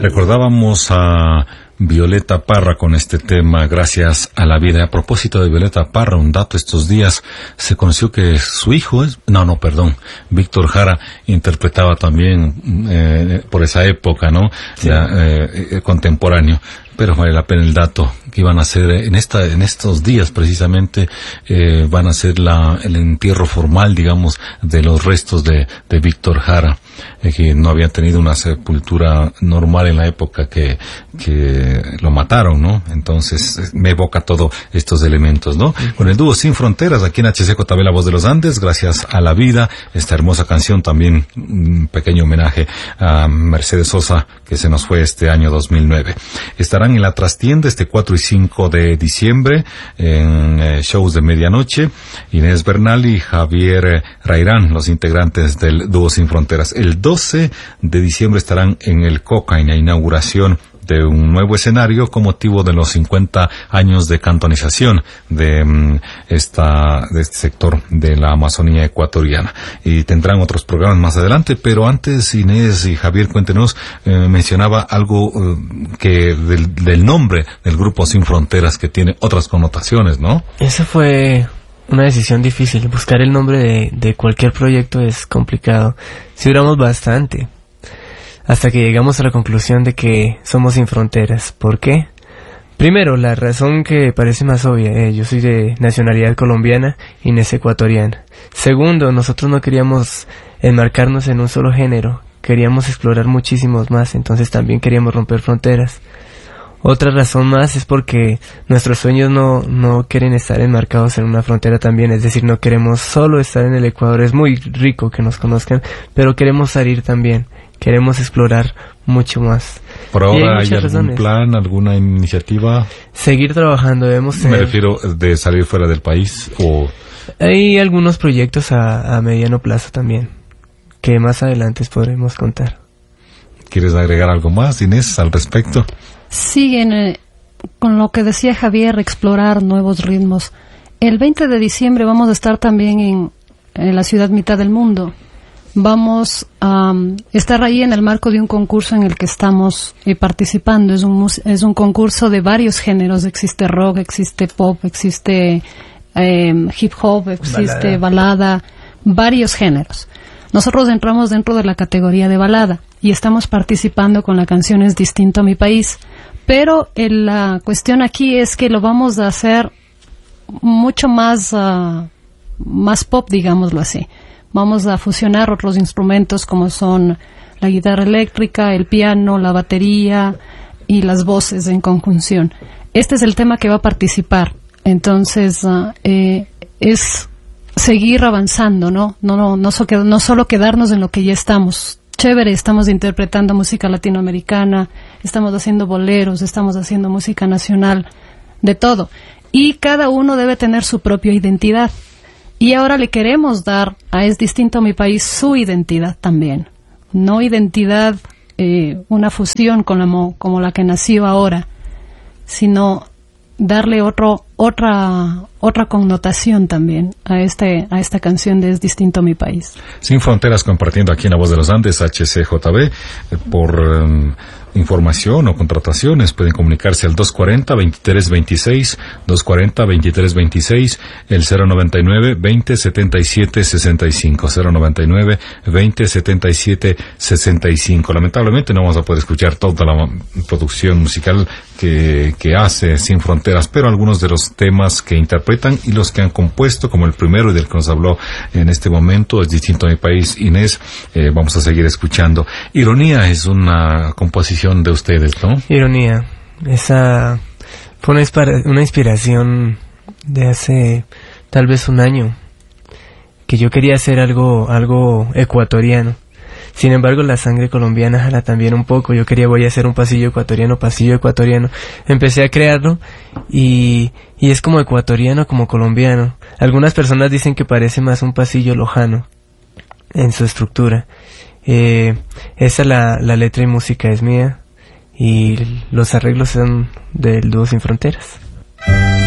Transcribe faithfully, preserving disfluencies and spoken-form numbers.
Recordábamos a Violeta Parra con este tema, Gracias a la Vida. A propósito de Violeta Parra, un dato: estos días se conoció que su hijo es, no, no, perdón, Víctor Jara interpretaba también eh, por esa época, ¿no? Sí. La, eh, contemporáneo. Pero vale la pena el dato que iban a hacer en esta, en estos días precisamente, eh, van a hacer la, el entierro formal, digamos, de los restos de, de Víctor Jara, eh, que no había tenido una sepultura normal en la época que, que lo mataron, ¿no? Entonces, me evoca todos estos elementos, ¿no? Uh-huh. Con el dúo Sin Fronteras, aquí en H C J B La Voz de los Andes, Gracias a la Vida, esta hermosa canción, también un pequeño homenaje a Mercedes Sosa, que se nos fue este año dos mil nueve. Estarán en la trastienda este cuatro y cinco de diciembre en eh, shows de medianoche. Inés Bernal y Javier eh, Rairán, los integrantes del dúo Sin Fronteras. El doce de diciembre estarán en el Coca, en la inauguración de un nuevo escenario con motivo de los cincuenta años de cantonización de um, esta de este sector de la Amazonía ecuatoriana. Y tendrán otros programas más adelante, pero antes, Inés y Javier, cuéntenos, eh, mencionaba algo uh, que del, del nombre del grupo Sin Fronteras, que tiene otras connotaciones, ¿no? Esa fue una decisión difícil. Buscar el nombre de, de cualquier proyecto es complicado. Sí duramos bastante, hasta que llegamos a la conclusión de que somos Sin Fronteras. ¿Por qué? Primero, la razón que parece más obvia, eh, yo soy de nacionalidad colombiana, Inés ecuatoriana. Segundo, nosotros no queríamos enmarcarnos en un solo género, queríamos explorar muchísimos más, entonces también queríamos romper fronteras. Otra razón más es porque nuestros sueños no, no quieren estar enmarcados en una frontera también, es decir, no queremos solo estar en el Ecuador. Es muy rico que nos conozcan, pero queremos salir también. Queremos explorar mucho más. ¿Por ahora hay, hay algún razones. plan, alguna iniciativa? Seguir trabajando, debemos ser... Me refiero de salir fuera del país o... Hay algunos proyectos a, a mediano plazo también, que más adelante podremos contar. ¿Quieres agregar algo más, Inés, al respecto? Sí, en, eh, con lo que decía Javier, explorar nuevos ritmos. El veinte de diciembre vamos a estar también en, en la ciudad mitad del mundo. Vamos a um, estar ahí en el marco de un concurso en el que estamos eh, participando. Es un, es un concurso de varios géneros. Existe rock, existe pop, existe eh, hip hop, existe balada. balada, varios géneros. Nosotros entramos dentro de la categoría de balada y estamos participando con la canción Es Distinto a Mi País. Pero eh, la cuestión aquí es que lo vamos a hacer mucho más, uh, más pop, digámoslo así. Vamos a fusionar otros instrumentos como son la guitarra eléctrica, el piano, la batería y las voces en conjunción. Este es el tema que va a participar. Entonces, uh, eh, es seguir avanzando, ¿no? No, no, no, so, no solo quedarnos en lo que ya estamos. Chévere, estamos interpretando música latinoamericana, estamos haciendo boleros, estamos haciendo música nacional, de todo. Y cada uno debe tener su propia identidad. Y ahora le queremos dar a Es Distinto a Mi País su identidad también. No identidad, eh, una fusión con la mo, como la que nació ahora, sino darle otro, otra, otra connotación también a este, a esta canción de Es Distinto a Mi País. Sin Fronteras, compartiendo aquí en La Voz de los Andes, H C J B, eh, por um, información o contrataciones pueden comunicarse al dos cuarenta, veintitrés veintiséis, dos cuarenta, veintitrés veintiséis, el cero noventa y nueve, veinte setenta y siete sesenta y cinco, cero noventa y nueve, veinte setenta y siete sesenta y cinco. Lamentablemente no vamos a poder escuchar toda la producción musical que, que hace Sin Fronteras, pero algunos de los temas que interpretan y los que han compuesto, como el primero y del que nos habló en este momento, Es Distinto a Mi País, Inés, eh, vamos a seguir escuchando. Ironía es una composición de ustedes, ¿no? Ironía. Esa fue una, inspira- una inspiración de hace tal vez un año, que yo quería hacer algo, algo ecuatoriano. Sin embargo, la sangre colombiana jala también un poco. Yo quería, voy a hacer un pasillo ecuatoriano, pasillo ecuatoriano. Empecé a crearlo y, y es como ecuatoriano, como colombiano. Algunas personas dicen que parece más un pasillo lojano en su estructura. Eh, esa la, la letra y música es mía y los arreglos son del dúo Sin Fronteras.